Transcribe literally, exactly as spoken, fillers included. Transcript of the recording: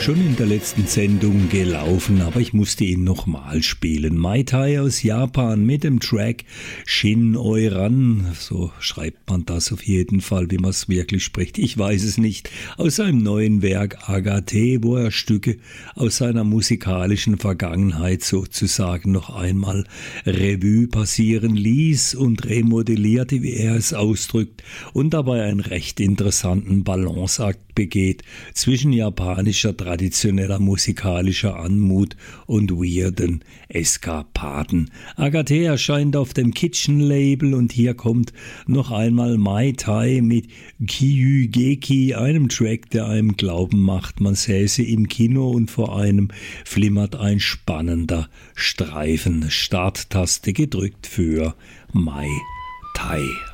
schon in der letzten Sendung gelaufen, aber ich musste ihn nochmal spielen. Mai Tai aus Japan mit dem Track Shin Oiran, so schreibt man das auf jeden Fall, wie man es wirklich spricht. Ich weiß es nicht. Aus seinem neuen Werk Agate, wo er Stücke aus seiner musikalischen Vergangenheit sozusagen noch einmal Revue passieren ließ und remodellierte, wie er es ausdrückt, und dabei einen recht interessanten Balanceakt begeht zwischen japanischer traditioneller musikalischer Anmut und weirden Eskapaden. Agate erscheint auf dem Kitchen-Label und hier kommt noch einmal Mai Tai mit Kyugeki, einem Track, der einem glauben macht, man säße im Kino und vor einem flimmert ein spannender Streifen. Starttaste gedrückt für Mai Tai.